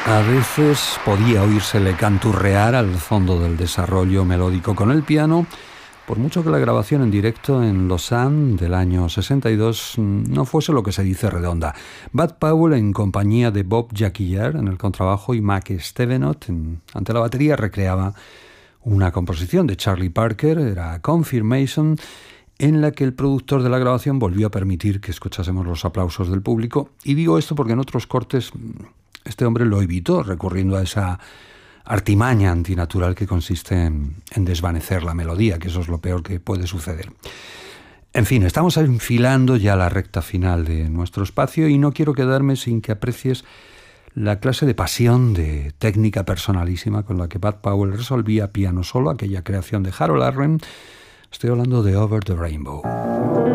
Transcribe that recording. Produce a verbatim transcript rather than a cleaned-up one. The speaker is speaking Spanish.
A veces podía oírsele canturrear al fondo del desarrollo melódico con el piano, por mucho que la grabación en directo en Lausanne del año sesenta y dos no fuese lo que se dice redonda. Bud Powell, en compañía de Bob Jacquillard en el contrabajo y Mac Stevenot en, ante la batería, recreaba una composición de Charlie Parker, era Confirmation, en la que el productor de la grabación volvió a permitir que escuchásemos los aplausos del público. Y digo esto porque en otros cortes este hombre lo evitó, recurriendo a esa artimaña antinatural que consiste en, en desvanecer la melodía, que eso es lo peor que puede suceder. En fin, estamos enfilando ya la recta final de nuestro espacio y no quiero quedarme sin que aprecies la clase de pasión, de técnica personalísima con la que Bud Powell resolvía piano solo aquella creación de Harold Arlen. Estoy hablando de Over the Rainbow.